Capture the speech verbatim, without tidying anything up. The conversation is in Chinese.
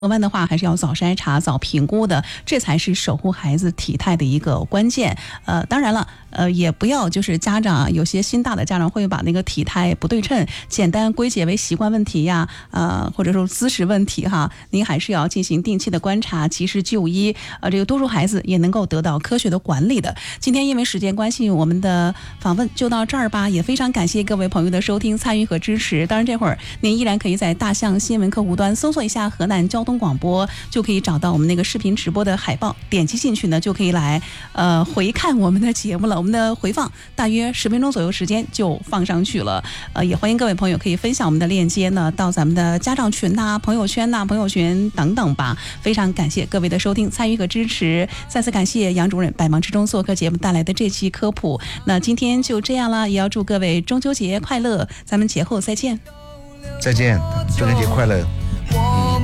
额外的话还是要早筛查、早评估的，这才是守护孩子体态的一个关键。呃，当然了，呃，也不要就是家长啊，有些心大的家长会把那个体态不对称简单归结为习惯问题呀，呃，或者说姿势问题哈。您还是要进行定期的观察，及时就医。呃，这个多数孩子也能够得到科学的管理的。今天因为时间关系，我们的访问就到这儿吧。也非常感谢各位朋友的收听、参与和支持。当然，这会儿您依然可以在大象新闻客户端搜索一下河南交通广播，就可以找到我们那个视频直播的海报，点击进去呢就可以来呃回看我们的节目了。我们的回放大约十分钟左右时间就放上去了。呃，也欢迎各位朋友可以分享我们的链接呢到咱们的家长群呐、朋友圈呐、朋友群等等吧。非常感谢各位的收听、参与和支持，再次感谢杨主任百忙之中做客节目带来的这期科普。那今天就这样了，也要祝各位中秋节快乐，咱们节后再见。 再见，中秋节快乐。